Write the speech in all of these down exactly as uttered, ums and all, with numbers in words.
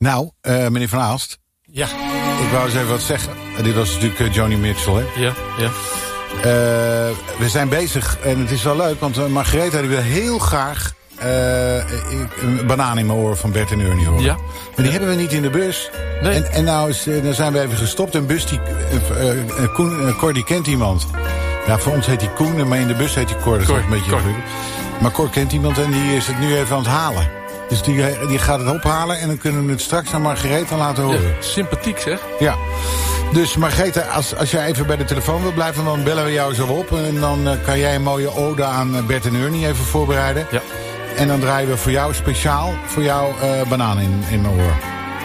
Nou, uh, meneer Van Aalst. Ja. Ik wou eens even wat zeggen. Uh, dit was natuurlijk uh, Joni Mitchell, hè? Ja, ja. Uh, we zijn bezig en het is wel leuk, want uh, Margaretha die wil heel graag uh, een banaan in mijn oor van Bert en Ernie horen. Ja. Maar die hebben we niet in de bus. Nee. En, en nou is, uh, dan zijn we even gestopt. Een bus, die, uh, uh, Koen, uh, Cor die kent iemand. Ja, voor ons heet hij Koen, maar in de bus heet hij Cor. Dat is Cor, ook een beetje Cor. Maar Cor kent iemand en die is het nu even aan het halen. Dus die, die gaat het ophalen en dan kunnen we het straks aan Margaretha laten horen. Ja, sympathiek zeg. Ja. Dus Margaretha, als, als jij even bij de telefoon wil blijven, dan bellen we jou zo op. En dan uh, kan jij een mooie ode aan Bert en Ernie even voorbereiden. Ja. En dan draaien we voor jou speciaal, voor jou uh, banaan in, in mijn oor.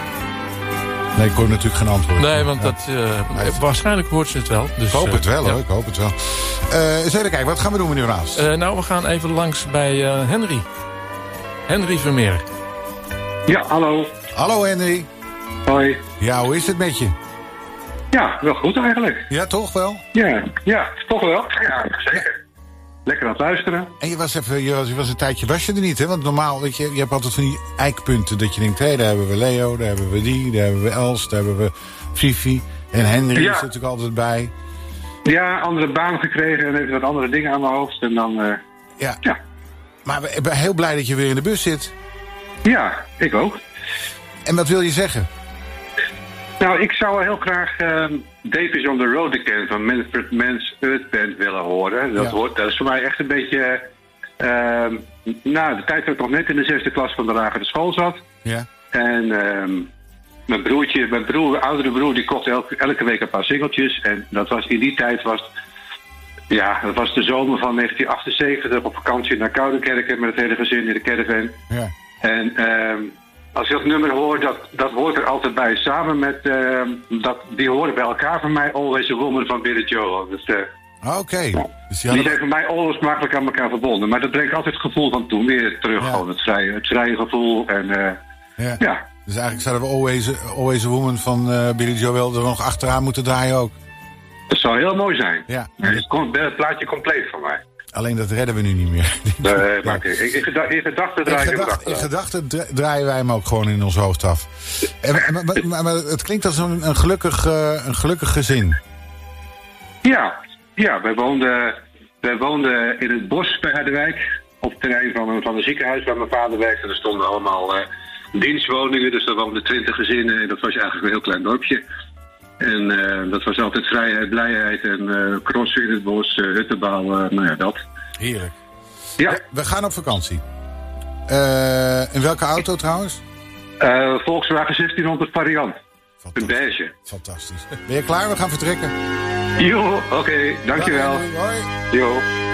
Nee, ik hoor natuurlijk geen antwoord. Nee, want ja. dat, uh, waarschijnlijk hoort ze het wel. Dus, ik hoop het wel, uh, hoor. ja. Ik hoop het wel. Uh, eens even kijken, wat gaan we doen, meneer Raas? Uh, nou, we gaan even langs bij uh, Henry. Henry Vermeer. Ja, hallo. Hallo, Henry. Hoi. Ja, hoe is het met je? Ja, wel goed eigenlijk. Ja, toch wel? Ja, ja, toch wel. Ja, zeker. Lekker aan het luisteren. En je was, even, je was, je was een tijdje was je er niet, hè? Want normaal, weet je, je hebt altijd van die eikpunten. Dat je denkt, hé, hey, daar hebben we Leo, daar hebben we die, daar hebben we Els, daar hebben we Fifi. En Henry ja. is er natuurlijk altijd bij. Ja, andere baan gekregen en even wat andere dingen aan mijn hoofd. En dan, uh, ja. ja. Maar ik ben heel blij dat je weer in de bus zit. Ja, ik ook. En wat wil je zeggen? Nou, ik zou heel graag uh, Dave is on the Road Again van Manfred Mann's Earth Band willen horen. Dat, ja. hoort, dat is voor mij echt een beetje... Uh, nou, de tijd dat ik nog net in de zesde klas van de lagere school zat. Ja. En uh, mijn broertje, mijn broer, oudere broer, die kocht elke, elke week een paar singeltjes. En dat was in die tijd was... Ja, dat was de zomer van negentien achtenzeventig op vakantie naar Koudenkerken met het hele gezin in de caravan. Ja. En uh, als je dat nummer hoort, dat, dat hoort er altijd bij. Samen met, uh, dat, die horen bij elkaar van mij, Always a Woman van Billy Joel. Dus, uh, Oké. Okay. Dus die, die zijn voor mij onlosmakelijk aan elkaar verbonden. Maar dat brengt altijd het gevoel van toen weer terug. Ja. Gewoon het vrije, het vrije gevoel. En, uh, ja. ja. Dus eigenlijk zouden we Always, Always a Woman van uh, Billy Joel er nog achteraan moeten draaien ook. Dat zou heel mooi zijn. Ja. Het komt het plaatje compleet van mij. Alleen dat redden we nu niet meer. Nee, uh, maar in, in, in gedachten draai ik hem gedacht, In gedachten draaien wij hem ook gewoon in ons hoofd af. En, maar, maar, maar, maar het klinkt als een, een, gelukkig, uh, een gelukkig gezin. Ja, ja wij, woonden, wij woonden in het bos bij Harderwijk. Op het terrein van, van een ziekenhuis waar mijn vader werkte. Er stonden allemaal uh, dienstwoningen. Dus daar woonden twintig gezinnen. En dat was eigenlijk een heel klein dorpje. En uh, dat was altijd vrijheid, blijheid en uh, crossen in het bos, uh, hutten bouwen, nou ja, dat. Heerlijk. Ja. We gaan op vakantie. Uh, in welke auto trouwens? Uh, Volkswagen zestienhonderd variant. Een beige. Fantastisch. Ben je klaar? We gaan vertrekken. Jo, oké, okay, dankjewel. Hoi. Jo.